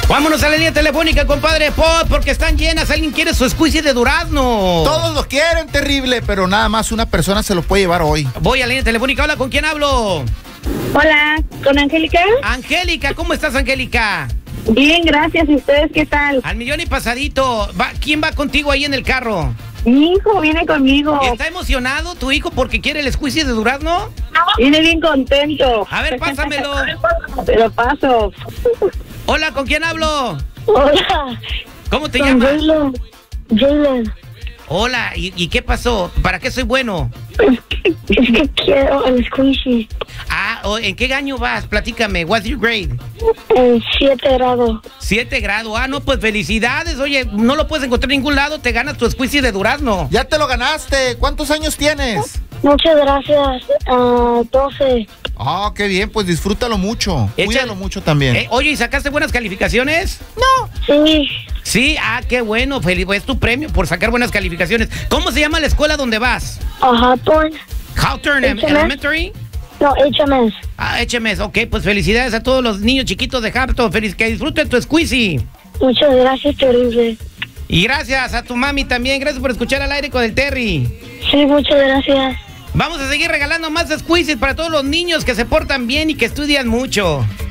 Vámonos a la línea telefónica, compadre Pop, porque están llenas. Alguien quiere su squeezy de durazno. Todos lo quieren, terrible, pero nada más una persona se lo puede llevar hoy. Voy a la línea telefónica. Hola, ¿con quién hablo? Hola, ¿con Angélica? Angélica, ¿cómo estás, Angélica? Bien, gracias. ¿Y ustedes qué tal? Al millón y pasadito. ¿Quién va contigo ahí en el carro? Mi hijo viene conmigo. ¿Está emocionado tu hijo porque quiere el squeezy de durazno? Viene bien contento. A ver, pásamelo. Te lo paso. Hola, ¿con quién hablo? Hola. ¿Cómo te llamas? Jalen. Hola, ¿y qué pasó? ¿Para qué soy bueno? Es que quiero el squishy. ¿En qué año vas? Platícame, what's your grade? En 7 grado. 7 grado. No, pues felicidades. Oye, no lo puedes encontrar en ningún lado, te ganas tu squeezy de durazno. Ya te lo ganaste. ¿Cuántos años tienes? Muchas gracias. 12. Qué bien, pues disfrútalo mucho. Cuídalo mucho también. Oye, ¿y sacaste buenas calificaciones? No. Sí. Sí, qué bueno, Felipe, es tu premio por sacar buenas calificaciones. ¿Cómo se llama la escuela donde vas? Hawthorne. Hawthorne Elementary. No, HMS. HMS, ok, pues felicidades a todos los niños chiquitos de Hawthorne, que disfruten tu squeezy. Muchas gracias, terrible. Y gracias a tu mami también, gracias por escuchar Al Aire con el Terry. Sí, muchas gracias. Vamos a seguir regalando más squeezies para todos los niños que se portan bien y que estudian mucho.